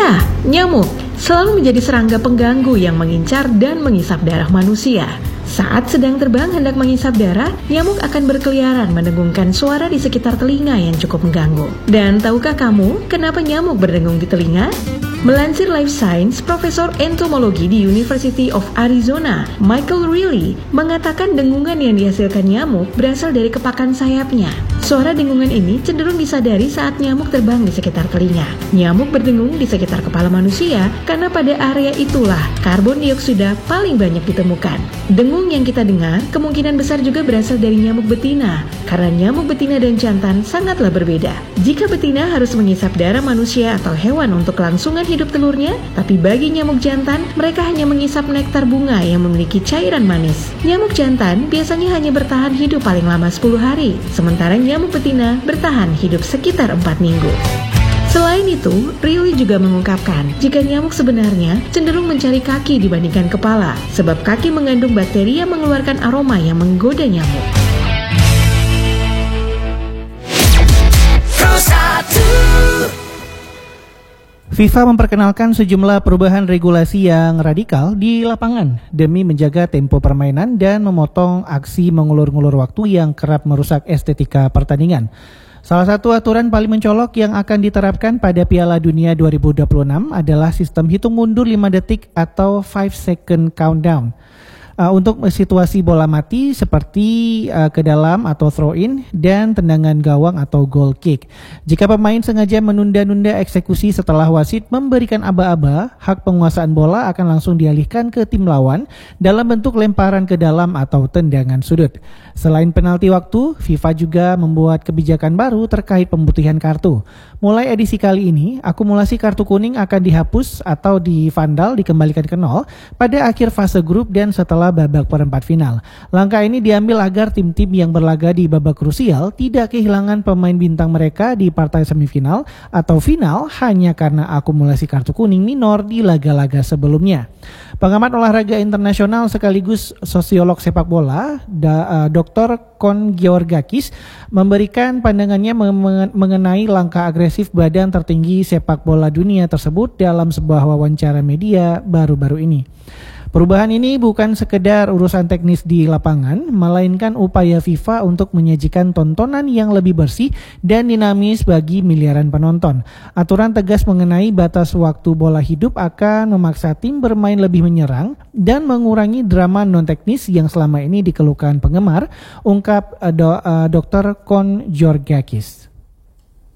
Ya, nyamuk selalu menjadi serangga pengganggu yang mengincar dan mengisap darah manusia. Saat sedang terbang hendak mengisap darah, nyamuk akan berkeliaran mendengungkan suara di sekitar telinga yang cukup mengganggu. Dan tahukah kamu kenapa nyamuk berdengung di telinga? Melansir Life Science, Profesor Entomologi di University of Arizona, Michael Reilly, mengatakan dengungan yang dihasilkan nyamuk berasal dari kepakan sayapnya. Suara dengungan ini cenderung disadari saat nyamuk terbang di sekitar telinga. Nyamuk berdengung di sekitar kepala manusia karena pada area itulah karbon dioksida paling banyak ditemukan. Dengung yang kita dengar kemungkinan besar juga berasal dari nyamuk betina, karena nyamuk betina dan jantan sangatlah berbeda. Jika betina harus mengisap darah manusia atau hewan untuk kelangsungan hidup telurnya, tapi bagi nyamuk jantan, mereka hanya mengisap nektar bunga yang memiliki cairan manis. Nyamuk jantan biasanya hanya bertahan hidup paling lama 10 hari, sementara nyamuk betina bertahan hidup sekitar 4 minggu. Selain itu, Reilly juga mengungkapkan jika nyamuk sebenarnya cenderung mencari kaki dibandingkan kepala, sebab kaki mengandung bakteri yang mengeluarkan aroma yang menggoda nyamuk. FIFA memperkenalkan sejumlah perubahan regulasi yang radikal di lapangan demi menjaga tempo permainan dan memotong aksi mengulur-ngulur waktu yang kerap merusak estetika pertandingan. Salah satu aturan paling mencolok yang akan diterapkan pada Piala Dunia 2026 adalah sistem hitung mundur 5 detik atau 5 second countdown. Untuk situasi bola mati seperti ke dalam atau throw in dan tendangan gawang atau goal kick. Jika pemain sengaja menunda-nunda eksekusi setelah wasit memberikan aba-aba, hak penguasaan bola akan langsung dialihkan ke tim lawan dalam bentuk lemparan ke dalam atau tendangan sudut. Selain penalti waktu, FIFA juga membuat kebijakan baru terkait pemutihan kartu. Mulai edisi kali ini, akumulasi kartu kuning akan dihapus atau divandal dikembalikan ke nol pada akhir fase grup dan setelah babak perempat final. Langkah ini diambil agar tim-tim yang berlaga di babak krusial tidak kehilangan pemain bintang mereka di partai semifinal atau final hanya karena akumulasi kartu kuning minor di laga-laga sebelumnya. Pengamat olahraga internasional sekaligus sosiolog sepak bola, Dr. Kon Georgakis, memberikan pandangannya mengenai langkah agresif badan tertinggi sepak bola dunia tersebut dalam sebuah wawancara media baru-baru ini. Perubahan ini bukan sekedar urusan teknis di lapangan, melainkan upaya FIFA untuk menyajikan tontonan yang lebih bersih dan dinamis bagi miliaran penonton. Aturan tegas mengenai batas waktu bola hidup akan memaksa tim bermain lebih menyerang dan mengurangi drama non-teknis yang selama ini dikeluhkan penggemar, ungkap Dr. Kon Georgakis.